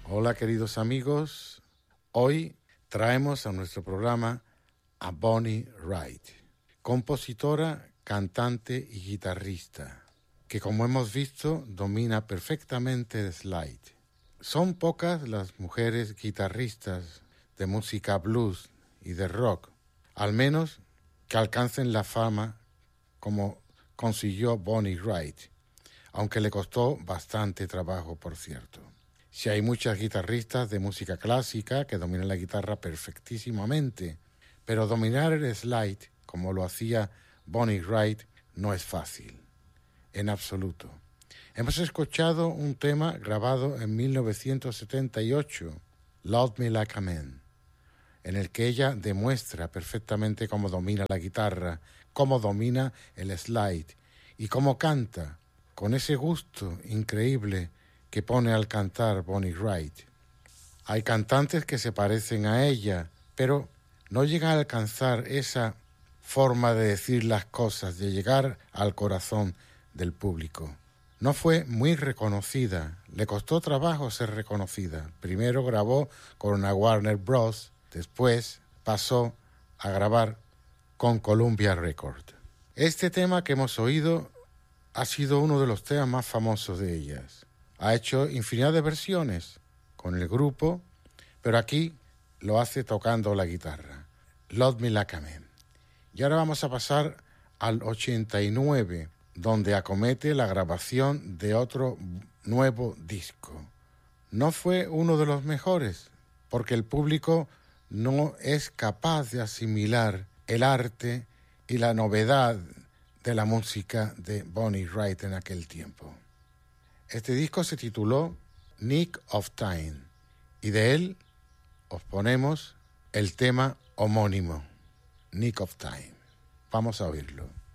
Hola queridos amigos, hoy traemos a nuestro programa a Bonnie Wright, compositora, cantante y guitarrista, que como hemos visto domina perfectamente el slide. Son pocas las mujeres guitarristas de música blues y de rock, al menos que alcancen la fama como consiguió Bonnie Wright, aunque le costó bastante trabajo, por cierto. Si hay muchas guitarristas de música clásica que dominan la guitarra perfectísimamente, pero dominar el slide, como lo hacía Bonnie Wright, no es fácil, en absoluto. Hemos escuchado un tema grabado en 1978, Love Me Like a Man, en el que ella demuestra perfectamente cómo domina la guitarra, cómo domina el slide y cómo canta, con ese gusto increíble que pone al cantar Bonnie Wright. Hay cantantes que se parecen a ella, pero no llegan a alcanzar esa forma de decir las cosas, de llegar al corazón del público. No fue muy reconocida, le costó trabajo ser reconocida. Primero grabó con una Warner Bros., después pasó a grabar con Columbia Records. Este tema que hemos oído ha sido uno de los temas más famosos de ellas. Ha hecho infinidad de versiones con el grupo, pero aquí lo hace tocando la guitarra. Love Me Like a Man. Y ahora vamos a pasar al 89, donde acomete la grabación de otro nuevo disco. No fue uno de los mejores, porque el público no es capaz de asimilar el arte y la novedad de la música de Bonnie Wright en aquel tiempo. Este disco se tituló Nick of Time y de él os ponemos el tema homónimo, Nick of Time. Vamos a oírlo.